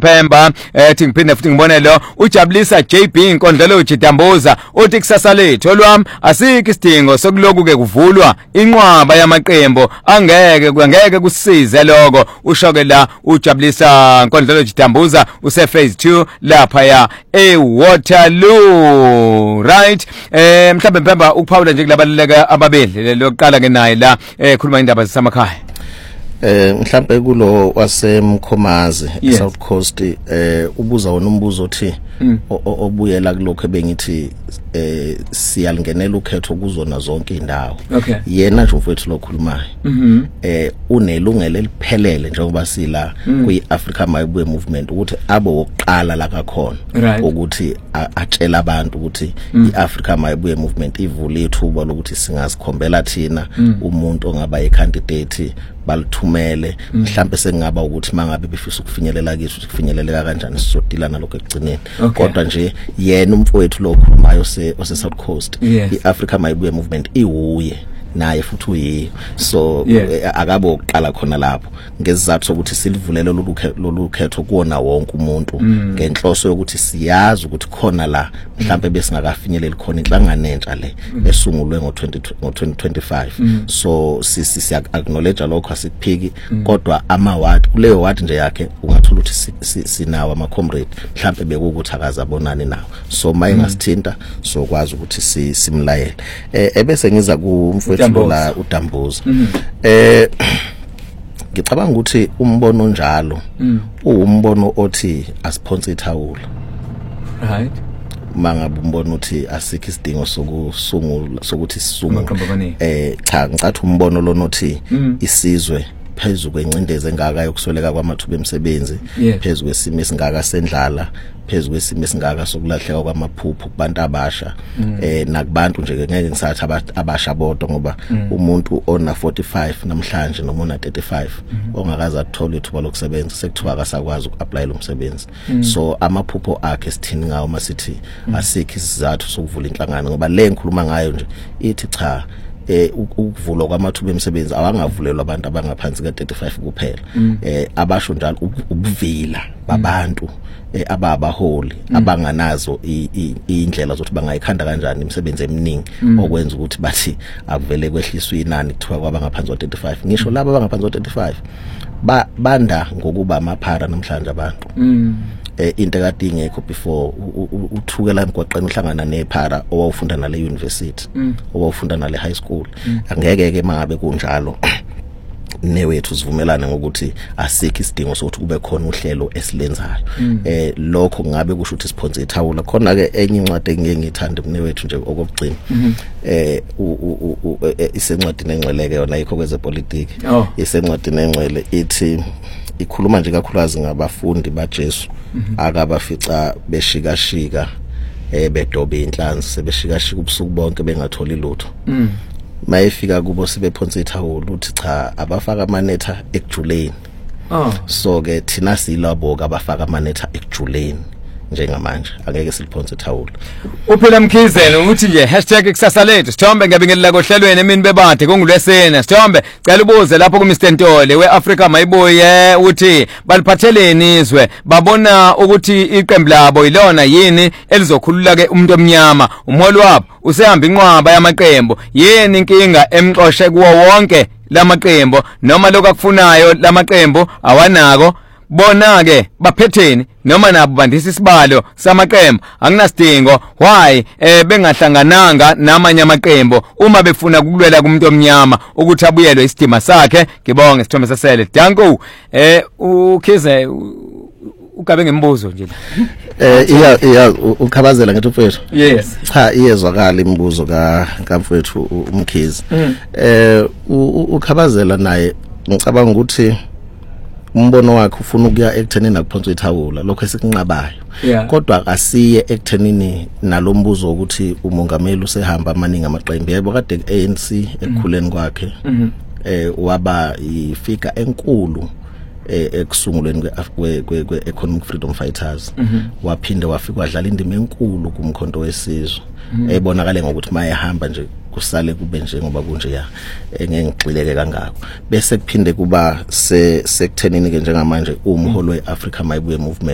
Mpemba ethi ngiphinde futhi ngibone lo ujabulisa JB Inkondlelo Jidambuza uthi kusasa lethu olwami asikho isidingo sokuloku ke kuvulwa inqwaba yamaqembu angeke kusize lokho ushoke la ujabulisa Inkondlelo Jidambuza use phase 2 lapha ya Waterloo right mhlawumbe Mpemba ukuphawula nje kulabaleka ababili lokuqala ke naye la khuluma indaba zisamakhaya mhlambe kulo waseMkhomazi eSouth Coast ubuza wona umbuzo othi obuyela kulokho bengithi siyalingenela ukhetho kuzona zonke indawo yena nje mfowethu lokhulumayo unelungelo eliphelele njengoba sila kwi-Africa Mayibuye Movement ukuthi abe wokuqala la kakhona ukuthi atshela abantu ukuthi i-Africa Mayibuye Movement ivule ithuba lokuthi singasikhombela thina umuntu ongaba yicandidate balithumele mhlambe sengaba ukuthi mangabe befisa ukufinyelela kithi ukufinyeleleka kanjani sizodila nalokho ekugcineni kodwa nje yena umfowethu lokhulumayo ose South Coast iAfrica Mayibuye Movement iwuye naye futhi uyiyo so akabe oqala khona lapho ngesizathu sokuthi silivulele lolu khetho kuona wonke umuntu ngenhloso yokuthi siyazi ukuthi khona la mhlambe besingakafinyeleli khona inhlangano entsha le esungulwe ngo2025 so siya acknowledge lokho asikuphiki kodwa amaward kuleyo ward nje yakhe ungathola ukuthi sinawo ama comrade mhlambe bekukuthi akazabonani nawo so mayingasithinta so kwazi ukuthi simlayele ebese ngiza kumfowethu la uDambuza ngicabanga ukuthi umbono onjalo uwumbono othi asiphonse ithawula right mangabe umbono uthi asikho isidingo sokusungula sokuthi sisungule cha ngicathi umbono lo nothi isizwe phezulu kwencindeze engaka yokusweleka kwamathuba emisebenzi phezulu kwesimo esingaka sendlala phezulu kwesimo esingaka sokulahleka kwamaphupho kubantu abasha nakubantu nje ngeke ngisathi abasha bodwa ngoba umuntu ona 45 namhlanje noma ona 35 ongakaza athola ithuba lokusebenza sekuthiwa akasakwazi ukuapply lo msebenzi so amaphupho akhe sithini ngawo masithi asikho isizathu sokuvula inhlangano ngoba le ngikhuluma ngayo nje ithi cha ukuvulwa kwamathuba emisebenzi awangavulelwa abantu abangaphansi ka35 kuphela abasho njalo ubuvila babantu ababaholi abanganazo indlela zokuthi bangayikhanda kanjani imisebenzi eminingi okwenza ukuthi bathi akuvele kwehliswa inani kuthiwa kwabangaphansi ka35 ngisho laba abangaphansi ka35 banda ngokuba amaphara namhlanje abantu into kade ingekho before uthukela emgwaqeni uhlangana nephara owawufunda nale university owawufunda nale high school angeke ke mangabe kunjalo newethu sivumelana ngokuthi asikho isidingo sokuthi kube khona uhlelo esilenzayo lokho ngabe kusho ukuthi siphonse ithawula khona ke enye incwadi engeke ngithande mnewethu nje okugcina isencwadini engcweleke yona yikho kwezepolitiki isencwadini engcwele ithi ikhuluma nje kakhulukazi ngabafundi baJesu akabafica beshikashika bedobe inhlanzi sebeshikashika ubusuku bonke bengatholi lutho mayefika kubo sibephonse ithawula uthi cha abafaka amanetha ekujuleni so ke thina silabo abafaka amanetha ekujuleni njengamanje angeke siliphonse ithawula uphela Mkhizeni uthi nje #kusasa lethu Sithombe ngabingelela kohlelweni emini bebade kungulwesena Sithombe cela ubuze lapho ku Mr Ntole weAfrica Mayibuye uthi baliphatheleni izwe babona ukuthi iqembu labo ilona yini elizokhulula ke umuntu omnyama umholi wabo usehamba inqwaba yamaqembu yini inkinga emxoshe kuwo wonke lamaqembu noma lokho akufunayo lamaqembu awanako bona ke baphetheni noma nabo bandisa isibalo samaqembu anginasidingo why bengahlangananga namanye amaqembu uma befuna ukulwela kumuntu omnyama ukuthi abuyelwe isidima sakhe ngibonge Sithombe sasele danko ukhize ugabe ngembuzo nje iya ukhabazela ngithi mfethu yes cha iyezwakala imibuzo kaMfethu uMkhize ukhabazela naye ngicabanga ukuthi umbono wakhe ufuna ukuya ekuthenini nakuphonsa ithawula lokho esikunqabayo kodwa asiye ekuthenini nalombuzo ukuthi umongameli usehamba amaningi amaqembu yebo kade ANC ekukhuleni kwakhe waba ifika enkulu ekusungulweni kwe-Economic Freedom Fighters waphinde wafika wadlala indima enkulu kumkhonto wesizwe ebonakala ngokuthi mayehamba nje kusale kube nje ngoba kunje ya engeke ngixileke kangako bese kuphinde kuba sekuthenini ke njengamanje umholi weAfrica Mayibuye Movement